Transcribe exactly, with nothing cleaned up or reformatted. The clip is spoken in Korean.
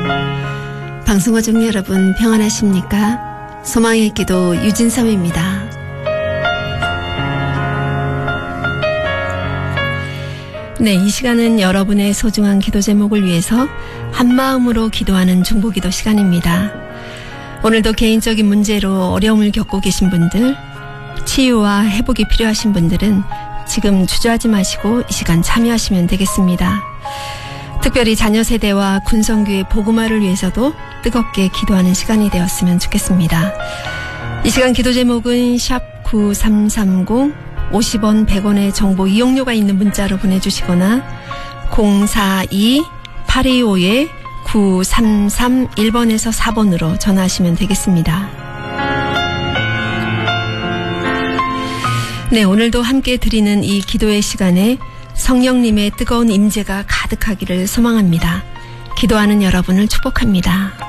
방송가족 여러분 평안하십니까? 소망의 기도 유진섬입니다. 네, 이 시간은 여러분의 소중한 기도 제목을 위해서 한마음으로 기도하는 중보기도 시간입니다. 오늘도 개인적인 문제로 어려움을 겪고 계신 분들, 치유와 회복이 필요하신 분들은 지금 주저하지 마시고 이 시간 참여하시면 되겠습니다. 특별히 자녀 세대와 군성교회 복음화를 위해서도 뜨겁게 기도하는 시간이 되었으면 좋겠습니다. 이 시간 기도 제목은 샵 구삼삼공 오십 원 백 원의 정보 이용료가 있는 문자로 보내주시거나 공사이 팔이오 구삼삼일 번에서 사 번으로 전화하시면 되겠습니다. 네, 오늘도 함께 드리는 이 기도의 시간에 성령님의 뜨거운 임재가 가득하기를 소망합니다. 기도하는 여러분을 축복합니다.